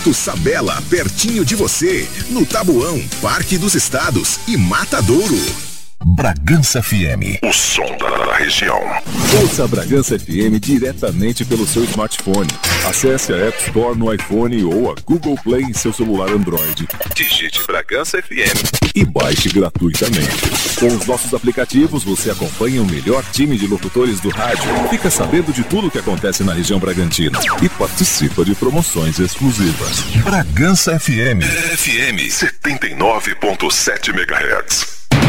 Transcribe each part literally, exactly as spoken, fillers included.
Posto Sabela, pertinho de você, no Taboão, Parque dos Estados e Matadouro. Bragança F M, o som da região. Ouça a Bragança F M diretamente pelo seu smartphone. Acesse a App Store no iPhone ou a Google Play em seu celular Android. Digite Bragança F M e baixe gratuitamente. Com os nossos aplicativos, você acompanha o melhor time de locutores do rádio, fica sabendo de tudo o que acontece na região bragantina e participa de promoções exclusivas. Bragança F M, F M setenta e nove ponto sete megahertz.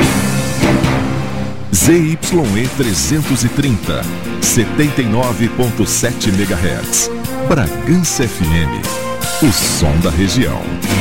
Z Y E trezentos e trinta, setenta e nove ponto sete megahertz. Bragança F M, o som da região.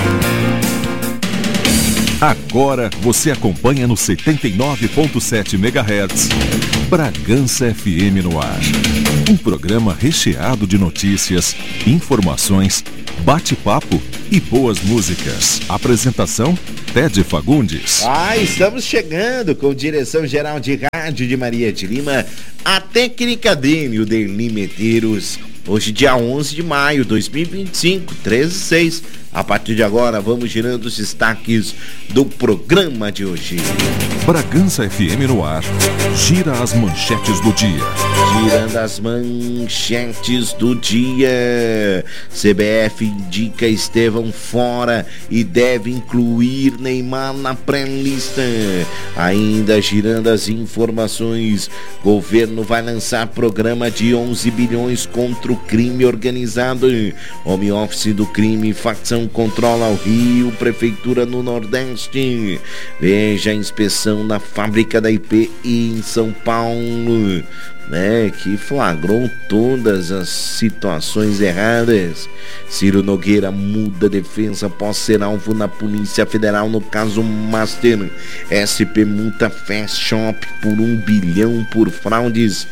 Agora você acompanha no setenta e nove ponto sete megahertz. Bragança F M no ar. Um programa recheado de notícias, informações, bate-papo e boas músicas. Apresentação: Ted Fagundes. Ah, estamos chegando com direção geral de rádio de Maria de Lima, a técnica dele, o Derli Medeiros. Hoje, dia onze de maio de dois mil e vinte e cinco, treze e seis. A partir de agora, vamos girando os destaques do programa de hoje. Bragança F M no ar. Gira as manchetes do dia. Girando as manchetes do dia. C B F indica Estevão fora e deve incluir Neymar na pré-lista. Ainda girando as informações, governo vai lançar programa de onze bilhões contra o crime organizado. Home office do crime, facção controla o Rio, prefeitura no Nordeste. Veja a inspeção na fábrica da I P em São Paulo, né, que flagrou todas as situações erradas. Ciro Nogueira muda defesa após ser alvo na Polícia Federal no caso Master. S P multa Fast Shop por um bilhão por fraudes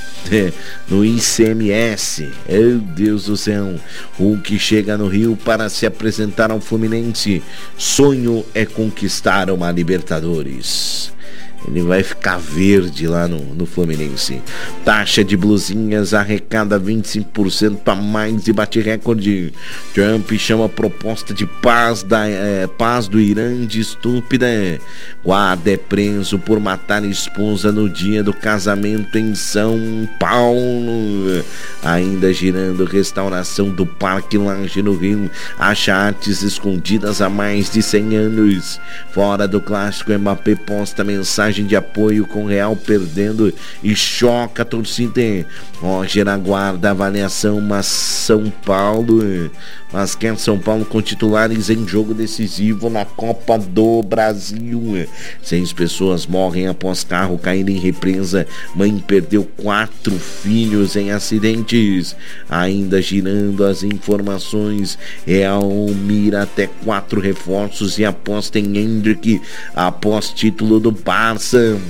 no I C M S. Meu Deus do céu. Hulk chega no Rio para se apresentar ao Fluminense. Sonho é conquistar uma Libertadores. Ele vai ficar verde lá no, no Fluminense. Taxa de blusinhas arrecada vinte e cinco por cento para mais e bate recorde. Trump chama a proposta de paz, da, é, paz do Irã de estúpida. Guarda é preso por matar esposa no dia do casamento em São Paulo. Ainda girando, restauração do Parque Lage no Rio acha artes escondidas há mais de cem anos. Fora do clássico, Mbappé posta mensagem de apoio com Real perdendo e choca a torcida. Roger aguarda avaliação, mas São Paulo mas quer São Paulo com titulares em jogo decisivo na Copa do Brasil. Seis pessoas morrem após carro cair em represa. Mãe perdeu quatro filhos em acidentes. Ainda girando as informações, Real mira até quatro reforços e aposta em Hendrick após título do Barça.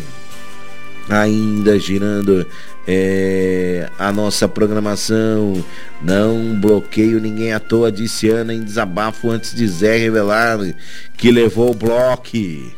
Ainda girando é, a nossa programação. Não bloqueio ninguém à toa, disse Ana em desabafo antes de Zé revelar que levou o bloco.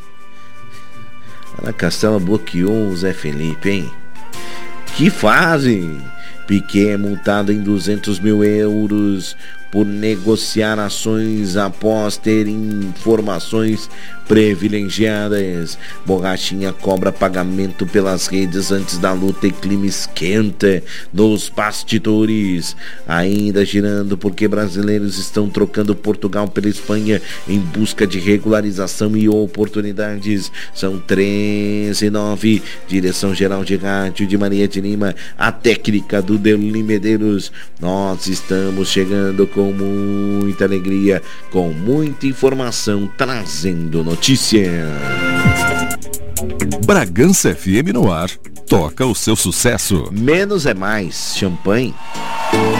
Ana Castela bloqueou o Zé Felipe, hein? Que fase! Piquet é multado em duzentos mil euros por negociar ações após ter informações privilegiadas. Borrachinha cobra pagamento pelas redes antes da luta e clima esquenta nos bastidores. Ainda girando porque brasileiros estão trocando Portugal pela Espanha em busca de regularização e oportunidades. São treze e nove. Direção geral de rádio de Maria de Lima, a técnica do Derli Medeiros. Nós estamos chegando com muita alegria, com muita informação, trazendo notícia. Bragança F M no ar. Toca o seu sucesso. Menos é mais. Champanhe.